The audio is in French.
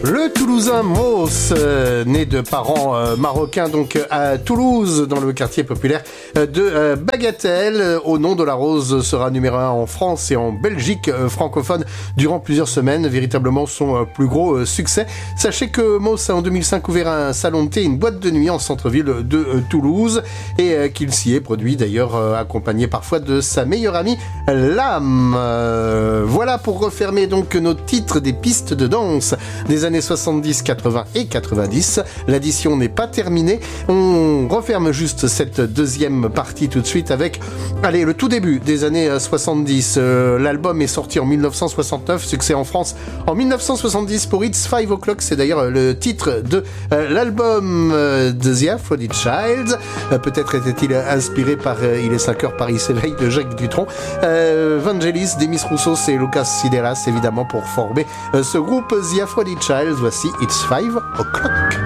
Le Toulousain Moss, né de parents marocains donc à Toulouse, dans le quartier populaire de Bagatelle, au nom de la rose, sera numéro 1 en France et en Belgique francophone durant plusieurs semaines, véritablement son plus gros succès. Sachez que Moss a en 2005 ouvert un salon de thé, une boîte de nuit en centre-ville de Toulouse, et qu'il s'y est produit d'ailleurs accompagné parfois de sa meilleure amie Lame. Voilà pour refermer donc nos titres des pistes de danse des années 70, 80 et 90. L'addition n'est pas terminée. On referme juste cette deuxième partie tout de suite avec, le tout début des années 70. L'album est sorti en 1969, succès en France en 1970 pour It's 5 O'Clock. C'est d'ailleurs le titre de l'album de The Aphrodite Child. Peut-être était-il inspiré par Il est 5 heures, Paris s'éveille de Jacques Dutronc. Vangelis, Demis Roussos et Lucas Sideras évidemment pour former ce groupe The Aphrodite Child. Voici It's 5 O'Clock.